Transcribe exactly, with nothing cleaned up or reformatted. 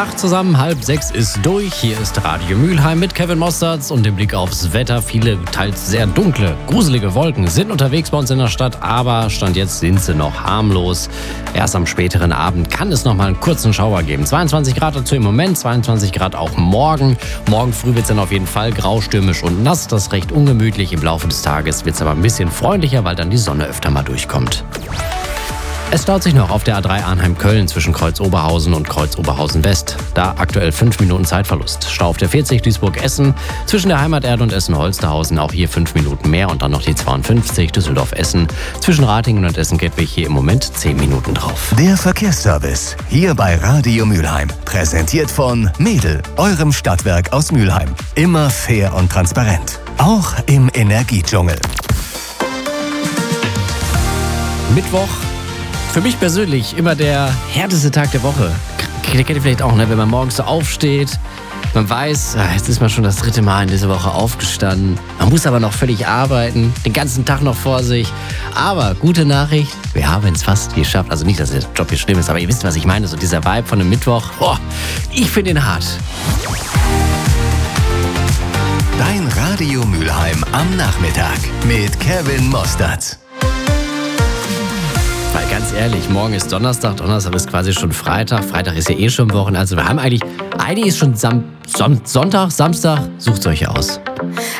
Tag zusammen, halb sechs ist durch. Hier ist Radio Mülheim mit Kevin Mosterz und dem Blick aufs Wetter. Viele, teils sehr dunkle, gruselige Wolken sind unterwegs bei uns in der Stadt, aber Stand jetzt sind sie noch harmlos. Erst am späteren Abend kann es noch mal einen kurzen Schauer geben. zweiundzwanzig Grad dazu im Moment, zweiundzwanzig Grad auch morgen. Morgen früh wird es dann auf jeden Fall grau, stürmisch und nass. Das ist recht ungemütlich. Im Laufe des Tages wird es aber ein bisschen freundlicher, weil dann die Sonne öfter mal durchkommt. Es staut sich noch auf der A drei Arnheim-Köln zwischen Kreuz Oberhausen und Kreuz Oberhausen-West. Da aktuell fünf Minuten Zeitverlust. Stau auf der vierzig Duisburg-Essen zwischen der Heimaterde und Essen-Holsterhausen. Auch hier fünf Minuten mehr. Und dann noch die zweiundfünfzig Düsseldorf-Essen zwischen Ratingen und Essen-Kettwig. Hier im Moment zehn Minuten drauf. Der Verkehrsservice hier bei Radio Mülheim. Präsentiert von Mädel, eurem Stadtwerk aus Mülheim. Immer fair und transparent. Auch im Energiedschungel. Mittwoch. Für mich persönlich immer der härteste Tag der Woche. Kennt ihr vielleicht auch, ne? Wenn man morgens so aufsteht, man weiß, jetzt ist man schon das dritte Mal in dieser Woche aufgestanden. Man muss aber noch völlig arbeiten, den ganzen Tag noch vor sich. Aber gute Nachricht, wir haben es fast geschafft. Also nicht, dass der Job hier schlimm ist, aber ihr wisst, was ich meine. So dieser Vibe von einem Mittwoch, oh, ich finde ihn hart. Dein Radio Mülheim am Nachmittag mit Kevin Mosterz. Weil ganz ehrlich, morgen ist Donnerstag, Donnerstag ist quasi schon Freitag, Freitag ist ja eh schon Wochenende. Also wir haben eigentlich, eigentlich ist schon Sam- Son- Sonntag, Samstag, sucht euch aus.